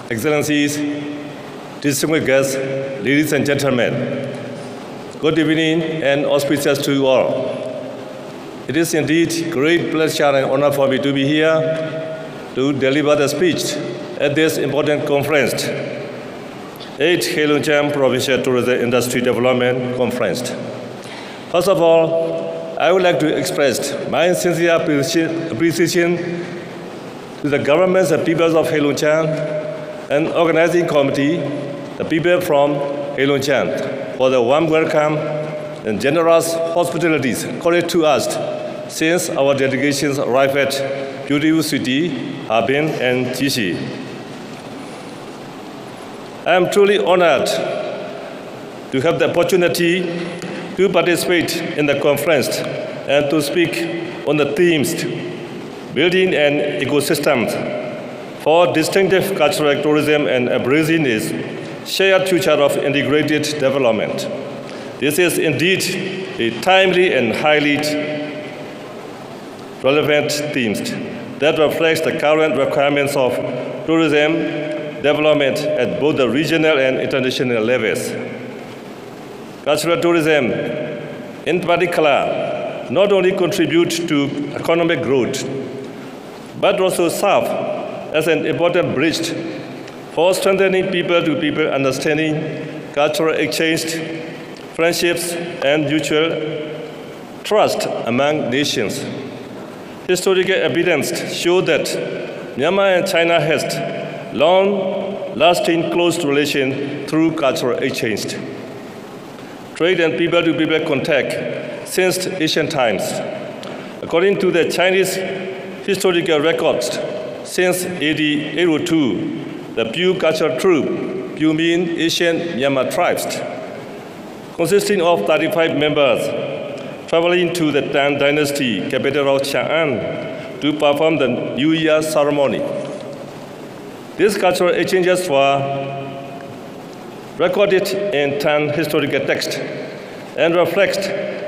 Excellencies, distinguished guests, ladies and gentlemen, good evening and auspicious to you all. It is indeed great pleasure and honor for me to be here to deliver the speech at this important conference, 8th Heilongjiang Provincial Tourism Industry Development Conference. First of all, I would like to express my sincere appreciation to the governments and peoples of Heilongjiang and organizing committee, the people from Heilongjiang, for the warm welcome and generous hospitalities accorded to us since our delegations arrived at beautiful city, Harbin and Jiexi. I am truly honored to have the opportunity to participate in the conference and to speak on the themes building an ecosystem for distinctive cultural tourism and embracing its shared future of integrated development. This is indeed a timely and highly relevant theme that reflects the current requirements of tourism development at both the regional and international levels. Cultural tourism, in particular, not only contributes to economic growth, but also serve as an important bridge for strengthening people-to-people understanding, cultural exchange, friendships, and mutual trust among nations. Historical evidence shows that Myanmar and China has long-lasting close relations through cultural exchange, trade, and people-to-people contact since ancient times. According to the Chinese historical records, since AD 802, the Pyu cultural troop, Pyu means ancient Myanmar tribes, consisting of 35 members, traveling to the Tang Dynasty capital of Chang'an to perform the New Year ceremony. These cultural exchanges were recorded in Tang historical text and reflected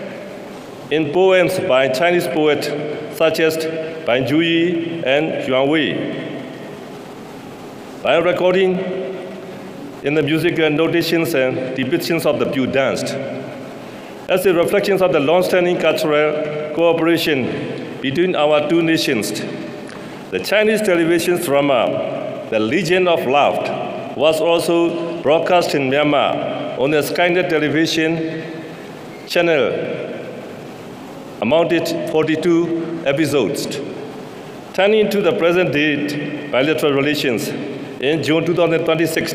in poems by Chinese poets such as Bai Juyi and Yuan Wei. By recording in the musical notations and depictions of the Pyu dance, as a reflection of the long-standing cultural cooperation between our two nations, the Chinese television drama, The Legend of Love, was also broadcast in Myanmar on the Skynet television channel, amounted 42 episodes. Turning to the present date bilateral relations, in June 2026,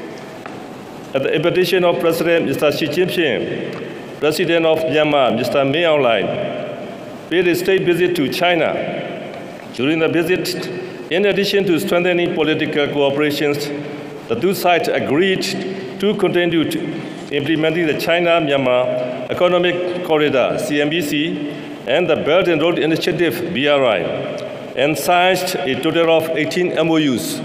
at the invitation of President Mr. Xi Jinping, President of Myanmar, Mr. Min Aung Hlaing, paid a state visit to China. During the visit, in addition to strengthening political cooperation, the two sides agreed to continue implementing the China-Myanmar Economic Corridor, CMBC, and the Belt and Road Initiative, BRI, and signed a total of 18 MOUs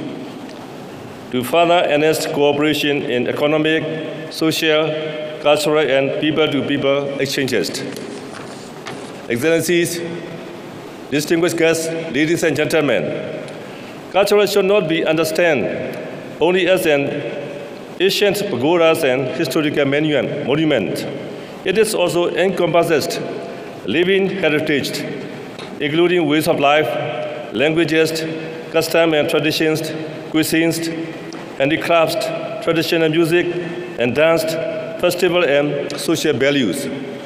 to further enhance cooperation in economic, social, cultural, and people-to-people exchanges. Excellencies, distinguished guests, ladies and gentlemen, culture should not be understood only as an ancient pagodas and historical monument. It is also encompasses living heritage, including ways of life, languages, customs and traditions, cuisines, handicrafts, traditional music and dance, festival and social values.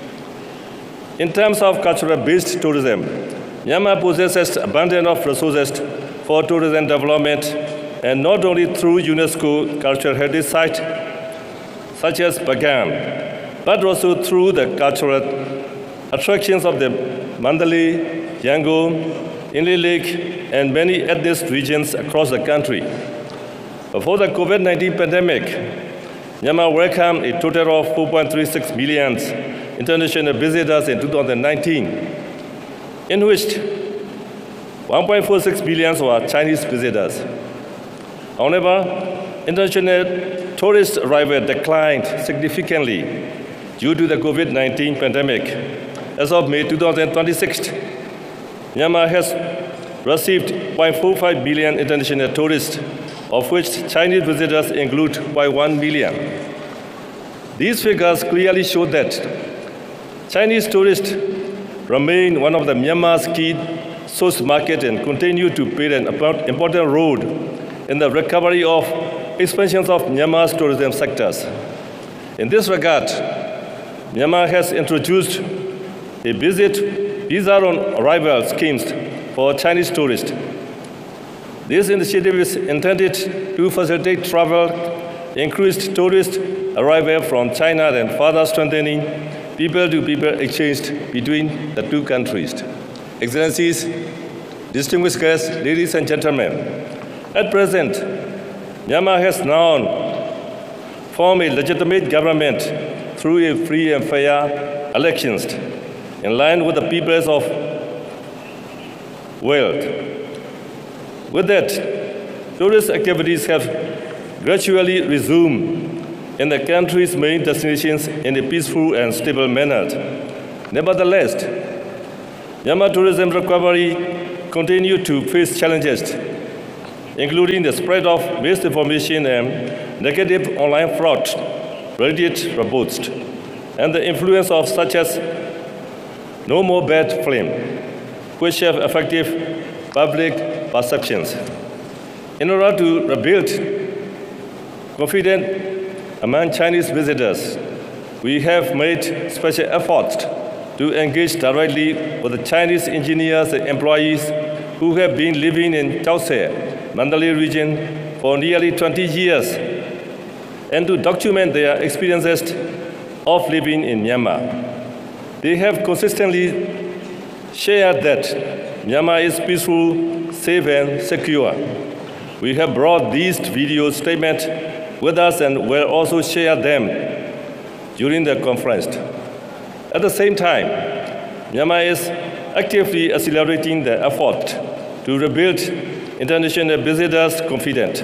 In terms of cultural-based tourism, Myanmar possesses abundance of resources for tourism development, and not only through UNESCO cultural heritage sites such as Bagan, but also through the cultural attractions of the Mandalay, Yangon, Inle Lake, and many ethnic regions across the country. Before the COVID-19 pandemic, Myanmar welcomed a total of 4.36 million international visitors in 2019, in which 1.46 million were Chinese visitors. However, international tourist arrival declined significantly due to the COVID-19 pandemic. As of May 2026, Myanmar has received 0.45 billion international tourists, of which Chinese visitors include 1 million. These figures clearly show that Chinese tourists remain one of the Myanmar's key source market and continue to play an important role in the recovery of expansions of Myanmar's tourism sectors. In this regard, Myanmar has introduced a visa on arrival schemes for Chinese tourists. This initiative is intended to facilitate travel, increase tourist arrival from China, and further strengthening people-to-people exchange between the two countries. Excellencies, distinguished guests, ladies and gentlemen, at present, Myanmar has now formed a legitimate government through a free and fair elections in line with the peoples of world. With that, tourist activities have gradually resumed in the country's main destinations in a peaceful and stable manner. Nevertheless, Myanmar tourism recovery continues to face challenges, including the spread of misinformation and negative online fraud, Reddit reports, and the influence of such as No More Bad Film, which have affected public perceptions. In order to rebuild confidence among Chinese visitors, we have made special efforts to engage directly with the Chinese engineers and employees who have been living in Chaosei, Mandalay region for nearly 20 years, and to document their experiences of living in Myanmar. They have consistently shared that Myanmar is peaceful, safe, and secure. We have brought these video statements with us and will also share them during the conference. At the same time, Myanmar is actively accelerating the effort to rebuild international visitors' confidence,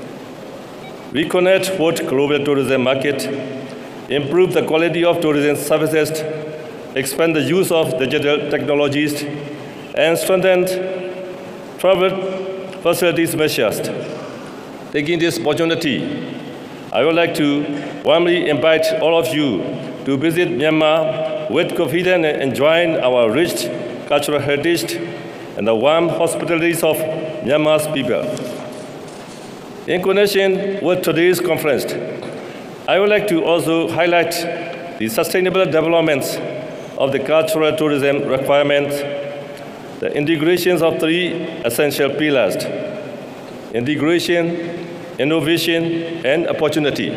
reconnect with global tourism market, improve the quality of tourism services, expand the use of digital technologies, and strengthen travel facilities measures. Taking this opportunity, I would like to warmly invite all of you to visit Myanmar with confidence and enjoying our rich cultural heritage and the warm hospitalities of Myanmar's people. In connection with today's conference, I would like to also highlight the sustainable developments of the cultural tourism requirements, the integrations of three essential pillars: integration, innovation, and opportunity.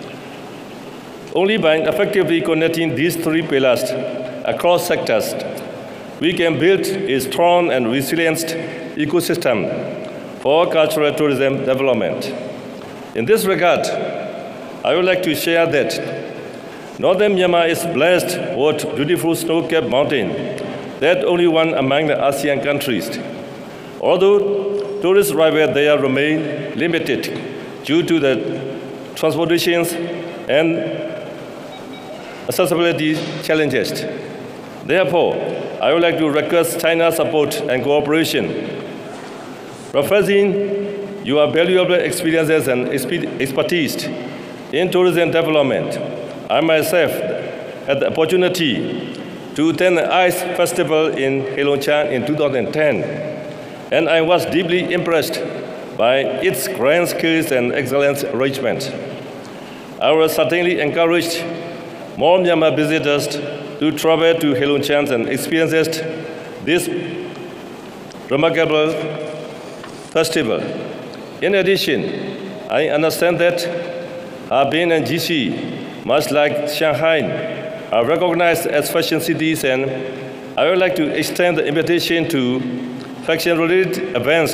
Only by effectively connecting these three pillars across sectors, we can build a strong and resilient ecosystem for cultural tourism development. In this regard, I would like to share that Northern Myanmar is blessed with beautiful snow-capped mountains, that only one among the ASEAN countries. Although tourist arrivals there remain limited due to the transportation and accessibility challenges. Therefore, I would like to request China's support and cooperation. Referencing your valuable experiences and expertise in tourism development, I myself had the opportunity to attend the ICE Festival in Heilongjiang in 2010, and I was deeply impressed by its grand skills and excellent arrangement. I will certainly encourage more Myanmar visitors to travel to Heilongjiang and experience this remarkable festival. In addition, I understand that Harbin and GC, much like Shanghai, are recognized as fashion cities, and I would like to extend the invitation to fashion-related events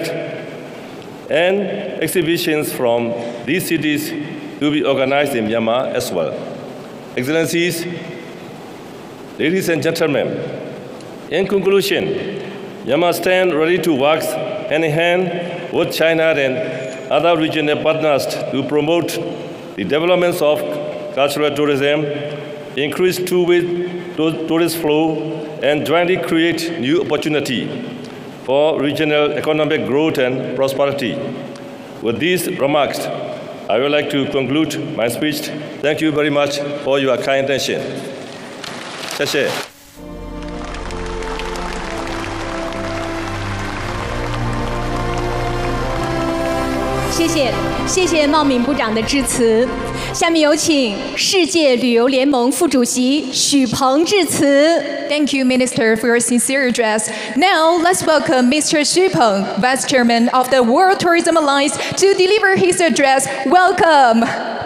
and exhibitions from these cities to be organized in Myanmar as well. Excellencies, ladies and gentlemen, in conclusion, Myanmar stands ready to work hand in hand with China and other regional partners to promote the developments of cultural tourism, increase two-way tourist flow, and jointly create new opportunity for regional economic growth and prosperity. With these remarks, I would like to conclude my speech. Thank you very much for your kind attention. 谢谢。 谢谢茂敏部长的致辞。下面有请世界旅游联盟副主席许鹏致辞。 Thank you, Minister, for your sincere address. Now, let's welcome Mr. Xu Peng, Vice Chairman of the World Tourism Alliance, to deliver his address. Welcome.